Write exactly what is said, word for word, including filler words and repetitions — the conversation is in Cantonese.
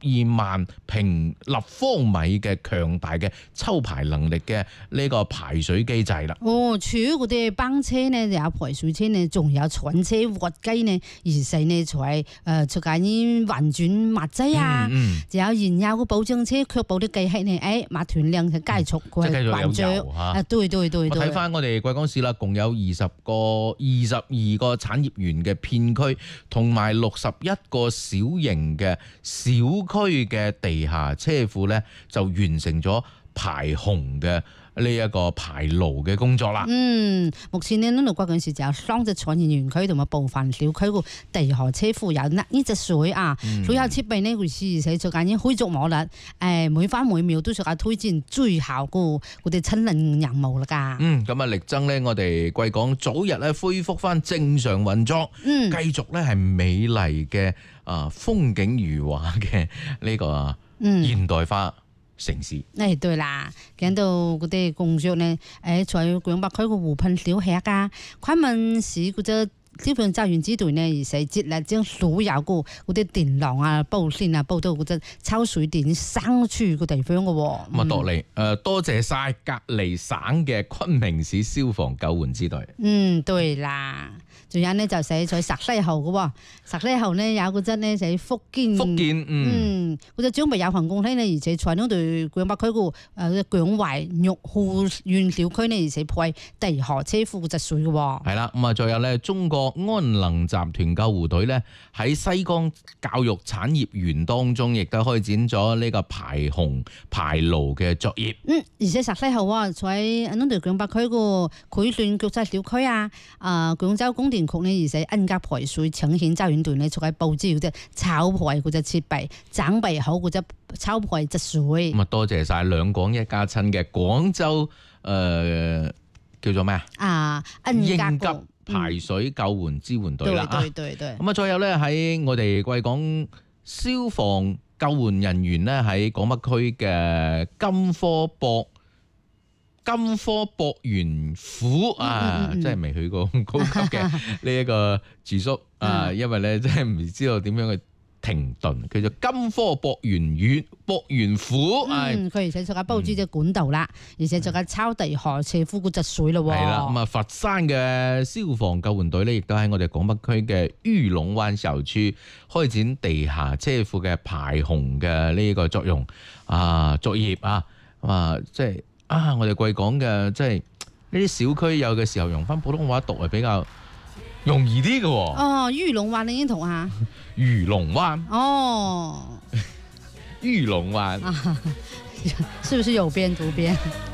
二萬平立方米嘅強大嘅抽排能力嘅呢個排水機制啦。 哦，除咗嗰啲班車呢，有排水車呢，仲有鏟車挖機呢，而且呢，就係誒出緊啲運轉物劑啊，仲、嗯嗯、有燃油嘅保障車，確保啲機器呢，誒馬團量嘅繼續佢運作啊，對對對對。 我睇翻我哋貴江市啦，共有二十個、二十二個產業園嘅片區，同埋六十一個小型嘅小區嘅地下車庫咧，就完成咗排洪嘅呢一個排澇嘅工作啦。 嗯，目前呢，呢度貴江市就有三隻產業園區同埋部分小區個地下車庫有呢呢隻水啊，所有設備呢會時時做緊啲開足網啦，誒每分每秒都做緊推薦最效個嗰啲親臨任務啦㗎。嗯， 咁啊力爭呢，我哋貴港早日咧恢復翻正常運作，嗯，繼續咧係美麗嘅啊風景如畫嘅呢個現代化城市。 誒對啦，見到嗰啲工作呢，誒在廣北區個湖畔小吃啊，昆明市嗰隻消防救援支隊呢，而且接力將所有個嗰啲電纜啊、布線啊，布到嗰隻抽水電生處個地方嘅喎。 咁啊，多嚟誒，多謝晒隔離省嘅昆明市消防救援支隊。 嗯，對啦。仲有呢，就寫在十西號嘅喎，十西號呢，有嗰隻呢，就喺福建， 福建嗯， 嗰隻準備有限公司呢，而且在呢度廣北區個誒薑圍玉湖縣小區呢，而且配地下車庫嗰隻水嘅喎。 係啦，咁啊，再有呢，中國安能集團救護隊呢，喺西江教育產業園當中，亦都開展咗呢個排洪排澇嘅作業。 嗯，而且十西號啊，在呢度廣北區個匯算國際小區啊，啊廣州供電局呢，而且恩格排水搶險救援隊呢，就喺佈置嗰隻抽排嗰隻設備，準備好嗰隻抽排質水。 咁啊，多謝晒兩廣一家親嘅廣州誒、呃、叫做咩啊？ 啊，恩應急排水救援支援隊啦。 對對對。咁啊，再有咧喺我哋貴港消防救援人員咧喺廣北區嘅金科博。金科博園府啊，嗯嗯嗯真係未去過咁高級嘅呢一個住宿啊，因為咧真係唔知道點樣去停頓，叫做金科博園院博園府。 嗯，佢而且做緊佈置隻管道啦，嗯、而且做緊抄地下斜庫嗰隻水咯。 係啦，咁啊，佛山嘅消防救援隊咧，亦都喺我哋廣北區嘅玉龍灣小區開展地下車庫嘅排洪嘅呢個作用啊作業啊，啊即係。啊！我哋貴港嘅即係呢啲小區有嘅時候用翻普通話讀係比較容易啲嘅喎。 哦，玉龍灣你已經讀下。 玉龍灣。 哦。 玉龍灣。 是不是有邊讀邊？